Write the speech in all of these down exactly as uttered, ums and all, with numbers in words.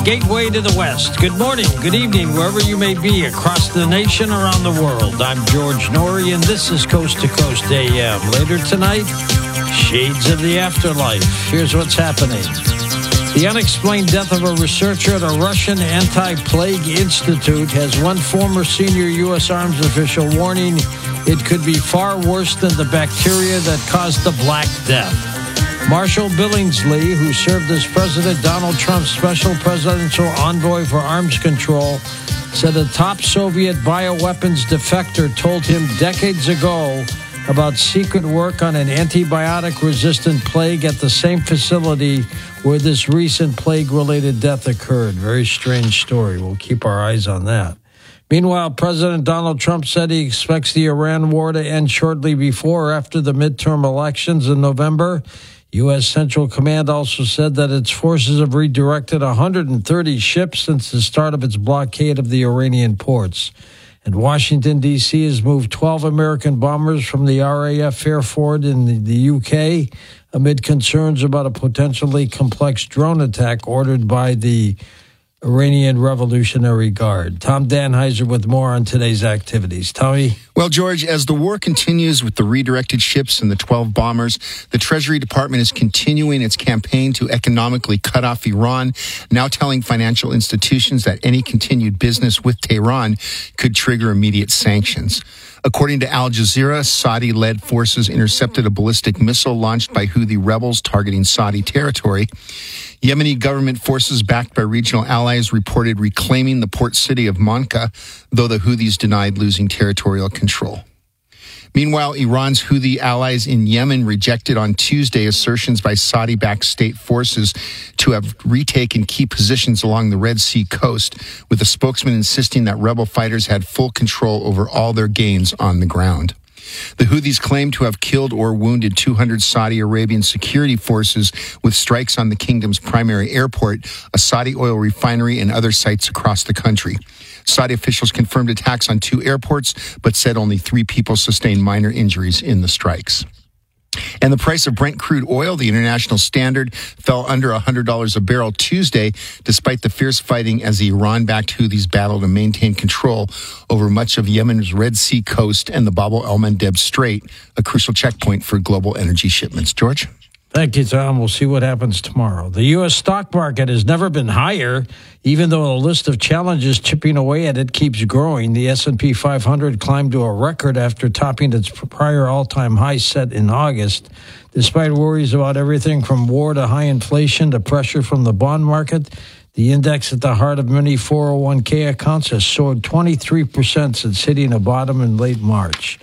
Gateway to the West. Good morning, good evening, wherever you may be across the nation, around the world. I'm George Norrie, and this is Coast to Coast A M. Later tonight, Shades of the Afterlife. Here's what's happening. The unexplained death of a researcher at a Russian anti-plague institute has one former senior U S arms official warning it could be far worse than the bacteria that caused the Black Death. Marshall Billingsley, who served as President Donald Trump's special presidential envoy for arms control, said a top Soviet bioweapons defector told him decades ago about secret work on an antibiotic-resistant plague at the same facility where this recent plague-related death occurred. Very strange story. We'll keep our eyes on that. Meanwhile, President Donald Trump said he expects the Iran war to end shortly before or after the midterm elections in November. U S. Central Command also said that its forces have redirected one hundred thirty ships since the start of its blockade of the Iranian ports. And Washington, D C has moved twelve American bombers from the R A F Fairford in the U K amid concerns about a potentially complex drone attack ordered by the Iranian Revolutionary Guard. Tom Danheiser with more on today's activities. Tommy? Well, George, as the war continues with the redirected ships and the twelve bombers, the Treasury Department is continuing its campaign to economically cut off Iran, now telling financial institutions that any continued business with Tehran could trigger immediate sanctions. According to Al Jazeera, Saudi-led forces intercepted a ballistic missile launched by Houthi rebels targeting Saudi territory. Yemeni government forces backed by regional allies reported reclaiming the port city of Manka, though the Houthis denied losing territorial control. Meanwhile, Iran's Houthi allies in Yemen rejected on Tuesday assertions by Saudi-backed state forces to have retaken key positions along the Red Sea coast, with a spokesman insisting that rebel fighters had full control over all their gains on the ground. The Houthis claim to have killed or wounded two hundred Saudi Arabian security forces with strikes on the kingdom's primary airport, a Saudi oil refinery, and other sites across the country. Saudi officials confirmed attacks on two airports, but said only three people sustained minor injuries in the strikes. And the price of Brent crude oil, the international standard, fell under one hundred dollars a barrel Tuesday, despite the fierce fighting as the Iran-backed Houthis battle to maintain control over much of Yemen's Red Sea coast and the Bab el-Mandeb Strait, a crucial checkpoint for global energy shipments. George? Thank you, Tom. We'll see what happens tomorrow. The U S stock market has never been higher, even though the list of challenges chipping away at it keeps growing. The S and P five hundred climbed to a record after topping its prior all-time high set in August. Despite worries about everything from war to high inflation to pressure from the bond market, the index at the heart of many four oh one k accounts has soared twenty-three percent since hitting a bottom in late March.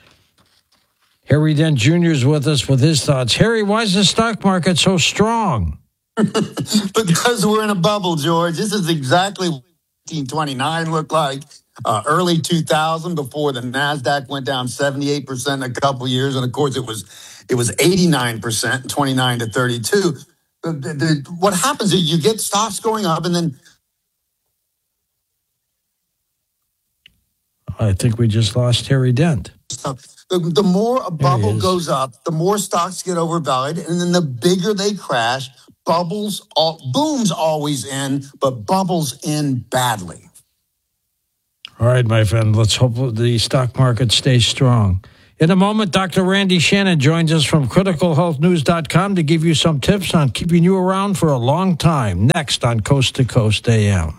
Harry Dent Junior is with us with his thoughts. Harry, why is the stock market so strong? Because we're in a bubble, George. This is exactly what nineteen twenty-nine looked like. Uh, early two thousand, before the NASDAQ went down seventy-eight percent in a couple years. And, of course, it was it was eighty-nine percent, twenty-nine to thirty-two. The, the, the, what happens is you get stocks going up and then... I think we just lost Harry Dent. The, the more a bubble goes up, the more stocks get overvalued, and then the bigger they crash. Bubbles, all, booms always end, but bubbles end badly. All right, my friend, let's hope the stock market stays strong. In a moment, Doctor Randy Shannon joins us from critical health news dot com to give you some tips on keeping you around for a long time. Next on Coast to Coast A M.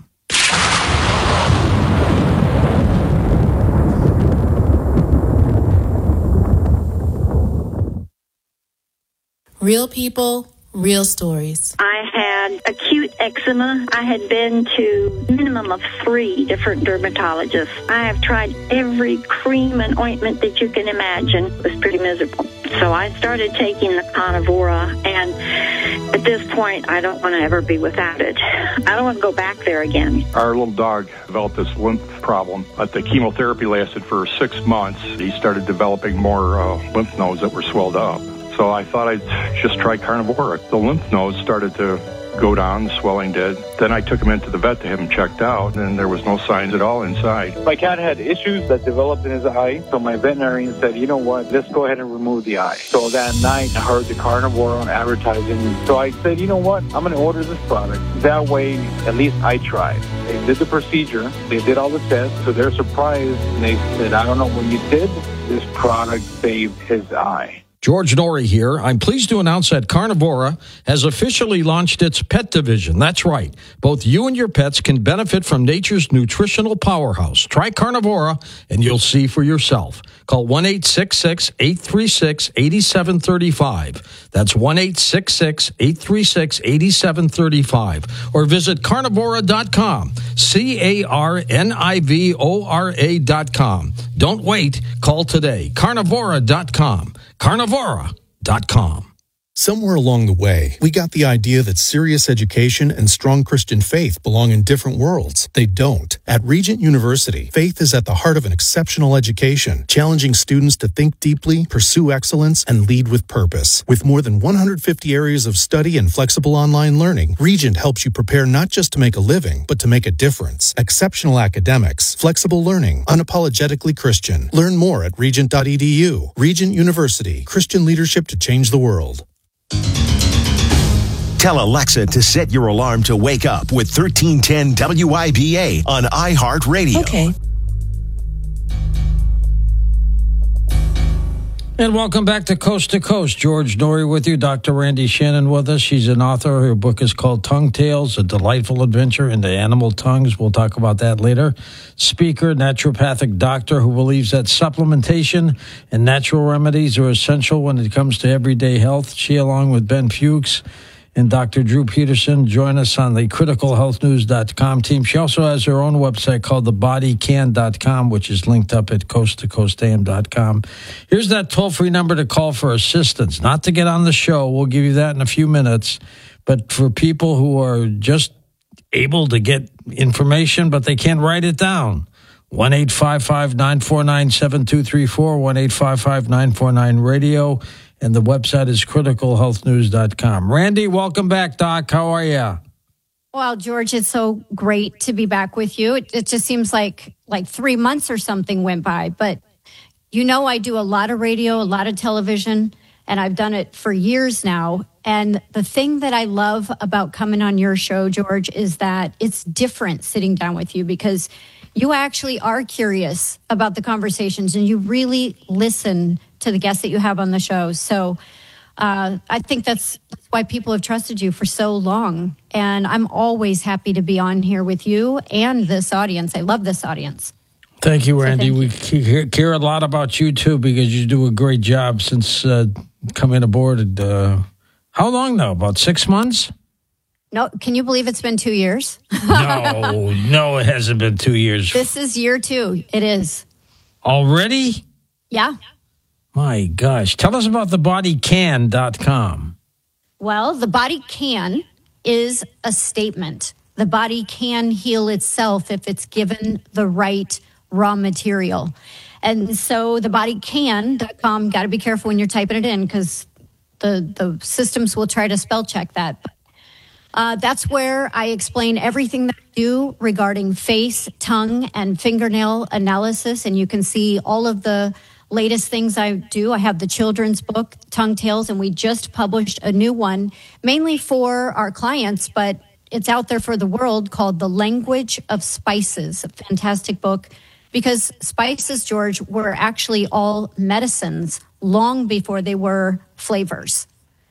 Real people, real stories. I had acute eczema. I had been to a minimum of three different dermatologists. I have tried every cream and ointment that you can imagine. It was pretty miserable. So I started taking the Carnivora, and at this point, I don't want to ever be without it. I don't want to go back there again. Our little dog developed this lymph problem, but the chemotherapy lasted for six months. He started developing more uh, lymph nodes that were swelled up. So I thought I'd just try Carnivora. The lymph nodes started to go down, the swelling did. Then I took him into the vet to have him checked out, and there was no signs at all inside. My cat had issues that developed in his eye, so my veterinarian said, you know what, let's go ahead and remove the eye. So that night, I heard the carnivore on advertising, so I said, you know what, I'm going to order this product. That way, at least I tried. They did the procedure, they did all the tests, so they're surprised, and they said, I don't know what you did, this product saved his eye. George Norrie here. I'm pleased to announce that Carnivora has officially launched its pet division. That's right. Both you and your pets can benefit from nature's nutritional powerhouse. Try Carnivora and you'll see for yourself. Call one eight six six, eight three six, eight seven three five. That's one eight six six, eight three six, eight seven three five. Or visit carnivora dot com. C A R N I V O R A dot com. Don't wait. Call today. carnivora dot com. carnivora dot com. Somewhere along the way, we got the idea that serious education and strong Christian faith belong in different worlds. They don't. At Regent University, faith is at the heart of an exceptional education, challenging students to think deeply, pursue excellence, and lead with purpose. With more than one hundred fifty areas of study and flexible online learning, Regent helps you prepare not just to make a living, but to make a difference. Exceptional academics, flexible learning, unapologetically Christian. Learn more at regent dot e d u. Regent University, Christian leadership to change the world. Tell Alexa to set your alarm to wake up with thirteen ten W I B A on iHeartRadio. Okay. And welcome back to Coast to Coast. George Norrie with you. Doctor Randy Shannon with us. She's an author. Her book is called Tongue Tales, A Delightful Adventure into Animal Tongues. We'll talk about that later. Speaker, naturopathic doctor who believes that supplementation and natural remedies are essential when it comes to everyday health. She, along with Ben Fuchs and Doctor Drew Peterson, join us on the critical health news dot com team. She also has her own website called the body can dot com, which is linked up at coast to coast a m dot com. Here's that toll-free number to call for assistance, not to get on the show. We'll give you that in a few minutes. But for people who are just able to get information, but they can't write it down, one eight five five, nine four nine, seven two three four, one eight five five, nine four nine, radio. And the website is critical health news dot com. Randy, welcome back, Doc. How are you? Well, George, it's so great to be back with you. It, it just seems like like three months or something went by. But you know I do a lot of radio, a lot of television, and I've done it for years now. And the thing that I love about coming on your show, George, is that it's different sitting down with you because you actually are curious about the conversations and you really listen to the guests that you have on the show. So uh, I think that's why people have trusted you for so long. And I'm always happy to be on here with you and this audience. I love this audience. Thank you, Randy. So thank you. We care a lot about you, too, because you do a great job since uh, coming aboard. Uh, how long now? About six months? No, can you believe it's been two years? no, no, it hasn't been two years. This is year two. It is. Already? Yeah. My gosh. Tell us about the body can dot com. Well, the body can is a statement. The body can heal itself if it's given the right raw material. And so the body can dot com, got to be careful when you're typing it in because the, the systems will try to spell check that. Uh, that's where I explain everything that I do regarding face, tongue, and fingernail analysis. And you can see all of the latest things I do. I have the children's book, Tongue Tales, and we just published a new one, mainly for our clients, but it's out there for the world, called The Language of Spices, a fantastic book, because spices, George, were actually all medicines long before they were flavors.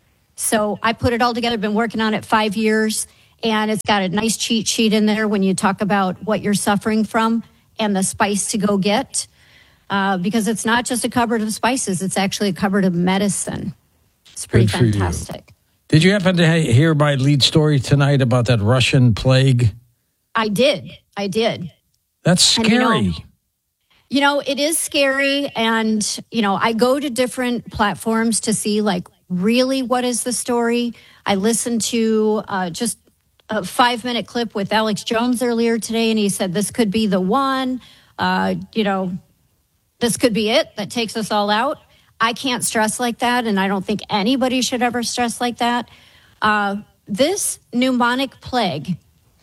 So I put it all together, been working on it five years, and it's got a nice cheat sheet in there when you talk about what you're suffering from and the spice to go get. Uh, because it's not just a cupboard of spices, it's actually a cupboard of medicine. It's pretty Good fantastic. You. Did you happen to ha- hear my lead story tonight about that Russian plague? I did. I did. That's scary. And, you know, you know, it is scary. And, you know, I go to different platforms to see, like, really what is the story. I listened to uh, just a five-minute clip with Alex Jones earlier today, and he said this could be the one, uh, you know, this could be it that takes us all out. I can't stress like that, and I don't think anybody should ever stress like that. Uh, this pneumonic plague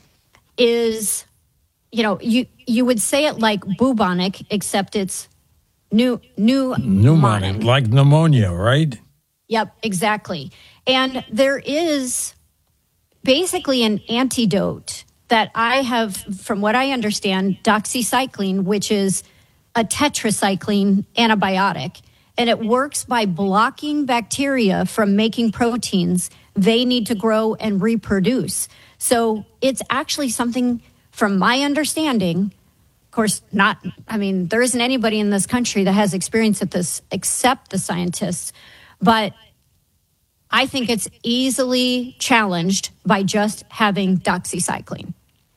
is, you know, you, you would say it like bubonic, except it's new, new pneumonic, like pneumonia, right? Yep, exactly. And there is basically an antidote that I have, from what I understand, doxycycline, which is a tetracycline antibiotic. And it works by blocking bacteria from making proteins they need to grow and reproduce. So it's actually something, from my understanding, of course, not, I mean, there isn't anybody in this country that has experience at this except the scientists. But I think it's easily challenged by just having doxycycline.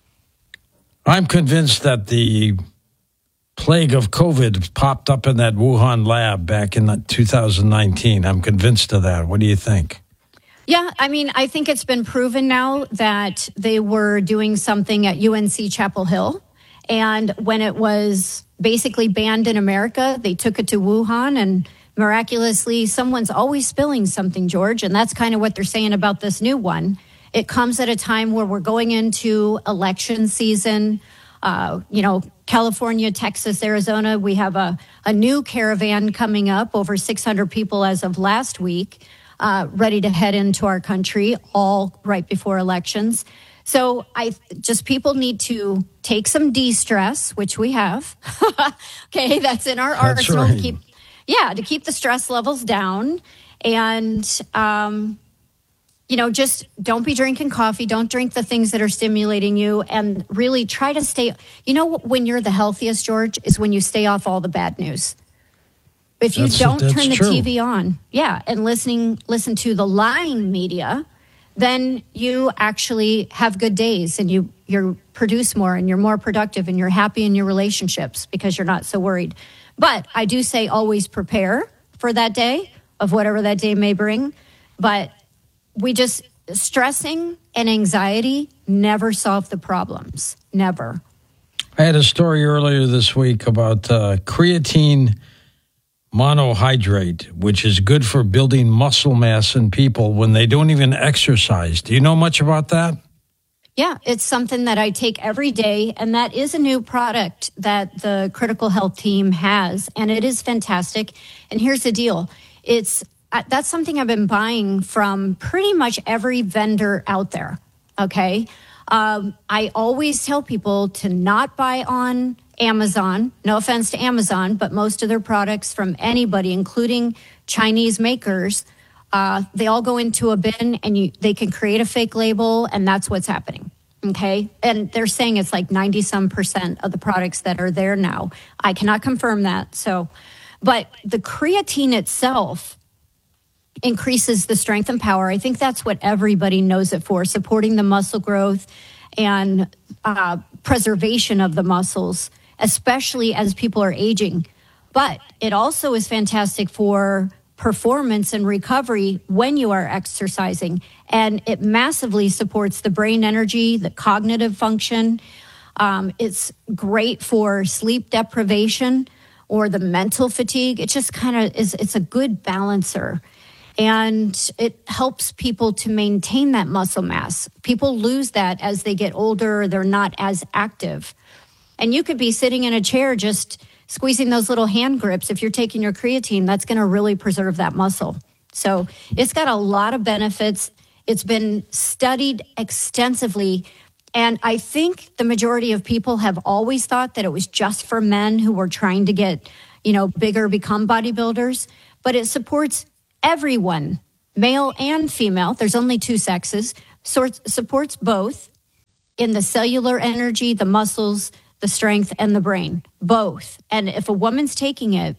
I'm convinced that the plague of COVID popped up in that Wuhan lab back in two thousand nineteen. I'm convinced of that. What do you think? Yeah, I mean, I think it's been proven now that they were doing something at U N C Chapel Hill. And when it was basically banned in America, they took it to Wuhan, and miraculously, someone's always spilling something, George. And that's kind of what they're saying about this new one. It comes at a time where we're going into election season. Uh, you know, California, Texas, Arizona, we have a, a new caravan coming up, over six hundred people as of last week, uh, ready to head into our country, all right before elections. So I just, people need to take some de-stress, which we have. Okay, that's in our that's arsenal. Right. To keep, yeah, to keep the stress levels down. And, um, you know, just don't be drinking coffee. Don't drink the things that are stimulating you, and really try to stay. You know, when you're the healthiest, George, is when you stay off all the bad news. If you That's- don't that's turn the true. T V on, yeah, and listening, listen to the lying media, then you actually have good days, and you you produce more, and you're more productive, and you're happy in your relationships because you're not so worried. But I do say always prepare for that day, of whatever that day may bring. But we just, stressing and anxiety never solve the problems. Never. I had a story earlier this week about uh, creatine monohydrate, which is good for building muscle mass in people when they don't even exercise. Do you know much about that? Yeah, it's something that I take every day, and that is a new product that the Critical Health team has, and it is fantastic. And here's the deal. It's uh, that's something I've been buying from pretty much every vendor out there, okay? Um, I always tell people to not buy on Amazon. No offense to Amazon, but most of their products from anybody, including Chinese makers, uh, they all go into a bin, and you, they can create a fake label, and that's what's happening. Okay. And they're saying it's like ninety some percent of the products that are there now. I cannot confirm that. So, but the creatine itself increases the strength and power. I think that's what everybody knows it for, supporting the muscle growth and uh, preservation of the muscles, especially as people are aging. But it also is fantastic for performance and recovery when you are exercising. And it massively supports the brain energy, the cognitive function. Um, it's great for sleep deprivation or the mental fatigue. It just kind of is, it's a good balancer. And it helps people to maintain that muscle mass. People lose that as they get older, they're not as active. And you could be sitting in a chair just squeezing those little hand grips. If you're taking your creatine, that's going to really preserve that muscle. So it's got a lot of benefits. It's been studied extensively. And I think the majority of people have always thought that it was just for men who were trying to get, you know, bigger, become bodybuilders. But it supports everyone, male and female. There's only two sexes. So it supports both in the cellular energy, the muscles, the strength, and the brain, both. And if a woman's taking it,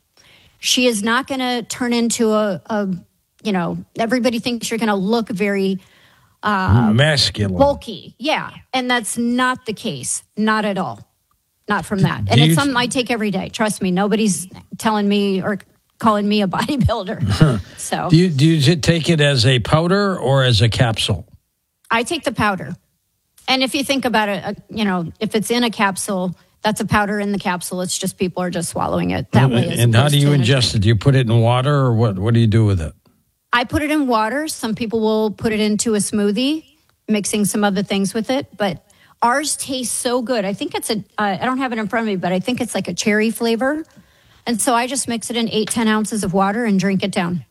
she is not going to turn into a, a, you know, everybody thinks you're going to look very uh, masculine, bulky. Yeah. And that's not the case. Not at all. Not from that. And Do it's you- something I take every day. Trust me. Nobody's telling me or calling me a bodybuilder. So Do you, do you take it as a powder or as a capsule? I take the powder. And if you think about it, uh, you know, if it's in a capsule, that's a powder in the capsule. It's just people are just swallowing it that way. as And how opposed do you to in a ingest it? Do you put it in water, or what? What do you do with it? I put it in water. Some people will put it into a smoothie, mixing some other things with it. But ours tastes so good. I think it's a, uh, I don't have it in front of me, but I think it's like a cherry flavor. And so I just mix it in eight, ten ounces of water and drink it down.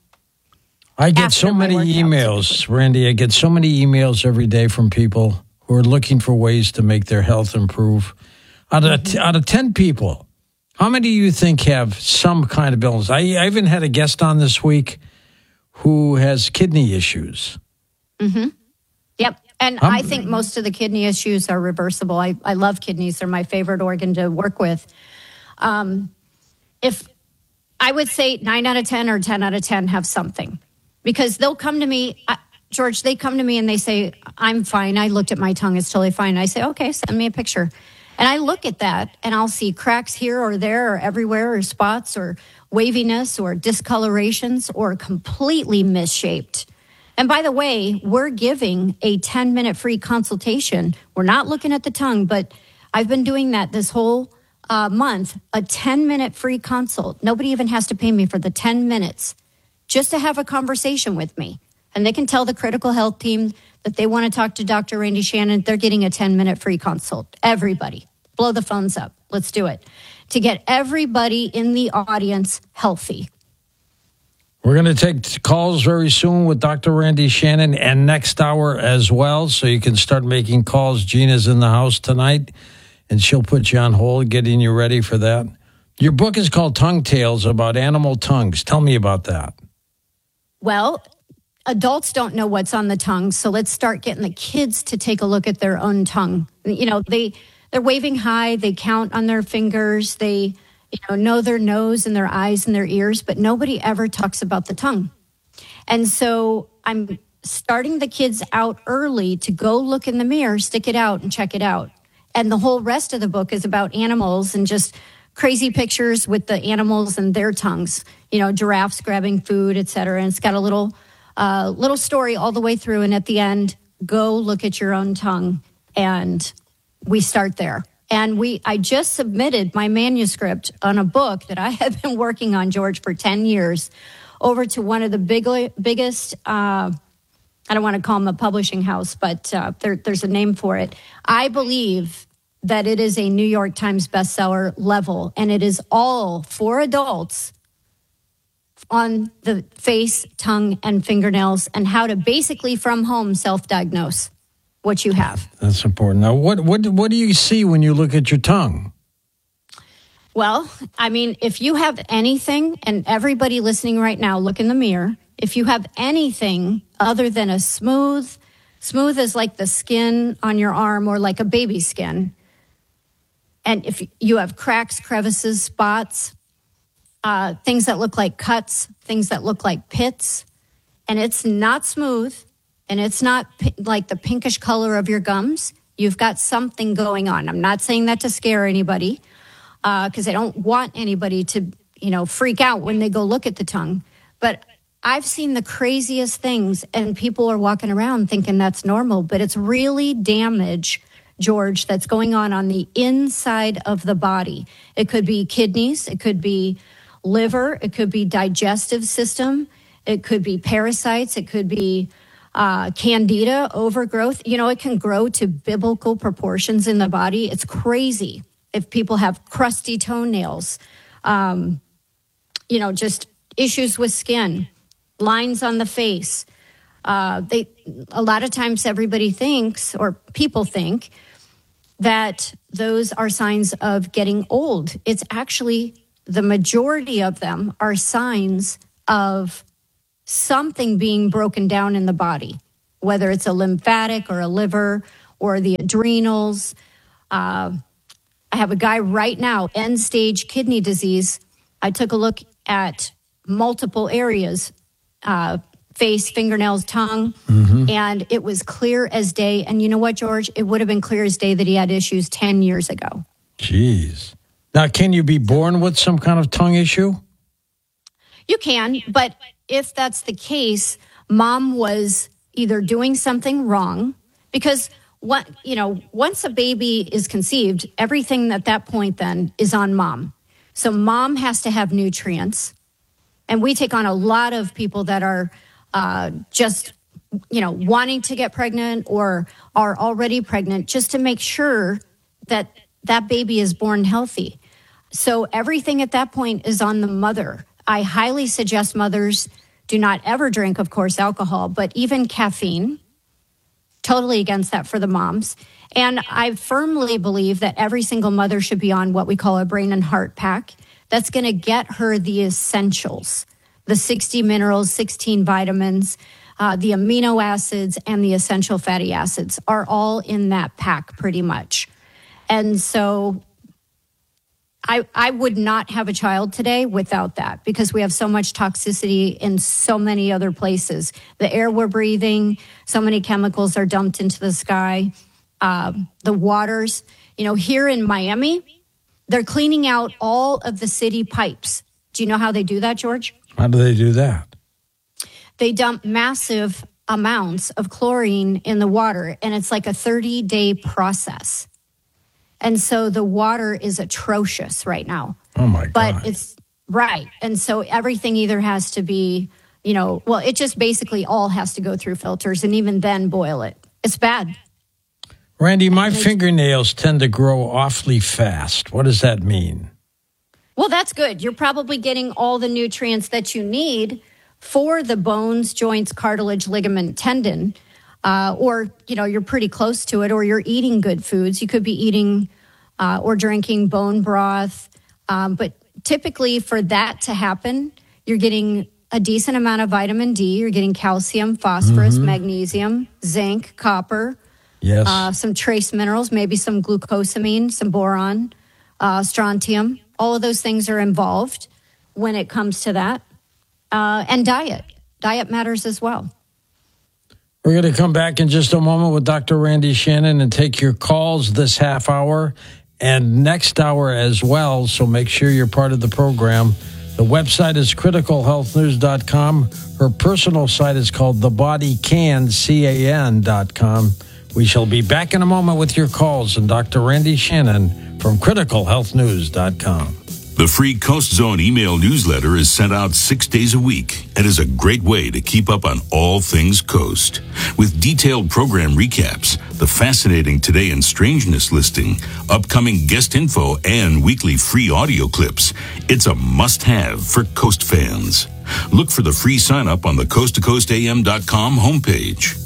I get so many emails, Randy. I get so many emails every day from people who are looking for ways to make their health improve. Out of, mm-hmm. out of ten people, how many do you think have some kind of illness? I, I even had a guest on this week who has kidney issues. Mm-hmm. Yep. And um, I think most of the kidney issues are reversible. I, I love kidneys. They're my favorite organ to work with. Um, if I would say nine out of ten or ten out of ten have something. Because they'll come to me, uh, George, they come to me and they say, I'm fine. I looked at my tongue. It's totally fine. I say, okay, send me a picture. And I look at that and I'll see cracks here or there or everywhere or spots or waviness or discolorations or completely misshaped. And by the way, we're giving a ten-minute free consultation. We're not looking at the tongue, but I've been doing that this whole uh, month, a ten-minute free consult. Nobody even has to pay me for the ten minutes. Just to have a conversation with me. And they can tell the critical health team that they want to talk to Doctor Randy Shannon. They're getting a ten-minute free consult. Everybody, blow the phones up. Let's do it. To get everybody in the audience healthy. We're going to take calls very soon with Doctor Randy Shannon and next hour as well. So you can start making calls. Gina's in the house tonight, and she'll put you on hold, getting you ready for that. Your book is called Tongue Tales, about animal tongues. Tell me about that. Well, adults don't know what's on the tongue, so let's start getting the kids to take a look at their own tongue. You know, they, they're waving high, they count on their fingers, they you know, know their nose and their eyes and their ears, but nobody ever talks about the tongue. And so I'm starting the kids out early to go look in the mirror, stick it out, and check it out. And the whole rest of the book is about animals and just crazy pictures with the animals and their tongues, you know, giraffes grabbing food, et cetera. And it's got a little, uh, little story all the way through. And at the end, go look at your own tongue. And we start there. And we, I just submitted my manuscript on a book that I have been working on, George, for ten years, over to one of the big, biggest, uh, I don't want to call them a publishing house, but uh, there, there's a name for it. I believe that it is a New York Times bestseller level, and it is all for adults on the face, tongue, and fingernails, and how to basically from home self-diagnose what you have. That's important. Now, what what what do you see when you look at your tongue? Well, I mean, if you have anything, and everybody listening right now, look in the mirror. If you have anything other than a smooth, smooth as like the skin on your arm or like a baby skin, and if you have cracks, crevices, spots, uh, things that look like cuts, things that look like pits, and it's not smooth, and it's not p- like the pinkish color of your gums, you've got something going on. I'm not saying that to scare anybody, because uh, I don't want anybody to, you know, freak out when they go look at the tongue. But I've seen the craziest things, and people are walking around thinking that's normal, but it's really damage, George, that's going on on the inside of the body. It could be kidneys, it could be liver, it could be digestive system, it could be parasites, it could be uh, candida, overgrowth. You know, it can grow to biblical proportions in the body. It's crazy. If people have crusty toenails, um, you know, just issues with skin, lines on the face. Uh, they a lot of times everybody thinks, or people think, that those are signs of getting old. It's actually, the majority of them are signs of something being broken down in the body, whether it's a lymphatic or a liver or the adrenals. Uh, I have a guy right now, end-stage kidney disease. I took a look at multiple areas, uh, face, fingernails, tongue, mm-hmm. and it was clear as day. And you know what, George? It would have been clear as day that he had issues ten years ago. Jeez. Now, can you be born with some kind of tongue issue? You can, but if that's the case, mom was either doing something wrong, because what, you know, once a baby is conceived, everything at that point then is on mom. So mom has to have nutrients. And we take on a lot of people that are uh, just, you know, wanting to get pregnant or are already pregnant, just to make sure that that baby is born healthy. So everything at that point is on the mother. I highly suggest mothers do not ever drink, of course, alcohol, but even caffeine. Totally against that for the moms. And I firmly believe that every single mother should be on what we call a brain and heart pack. That's going to get her the essentials, the sixty minerals, sixteen vitamins, uh, the amino acids, and the essential fatty acids are all in that pack pretty much. And so I, I would not have a child today without that, because we have so much toxicity in so many other places. The air we're breathing, so many chemicals are dumped into the sky, uh, the waters. You know, here in Miami, they're cleaning out all of the city pipes. Do you know how they do that, George? How do they do that? They dump massive amounts of chlorine in the water, and it's like a thirty-day process. And so the water is atrocious right now. Oh, my God. But it's right. And so everything either has to be, you know, well, it just basically all has to go through filters, and even then boil it. It's bad. Randy, my fingernails tend to grow awfully fast. What does that mean? Well, that's good. You're probably getting all the nutrients that you need for the bones, joints, cartilage, ligament, tendon. Uh, or, you know, you're pretty close to it, or you're eating good foods. You could be eating uh, or drinking bone broth. Um, but typically for that to happen, you're getting a decent amount of vitamin D. You're getting calcium, phosphorus, mm-hmm. magnesium, zinc, copper. Yes. Uh, some trace minerals, maybe some glucosamine, some boron, uh, strontium. All of those things are involved when it comes to that. Uh, and diet. Diet matters as well. We're going to come back in just a moment with Doctor Randy Shannon and take your calls this half hour and next hour as well. So make sure you're part of the program. The website is critical health news dot com. Her personal site is called the body can, C A N dot com. We shall be back in a moment with your calls and Doctor Randy Shannon from critical health news dot com. The free Coast Zone email newsletter is sent out six days a week and is a great way to keep up on all things Coast. With detailed program recaps, the fascinating Today in Strangeness listing, upcoming guest info, and weekly free audio clips, it's a must-have for Coast fans. Look for the free sign-up on the coast to coast a m dot com homepage.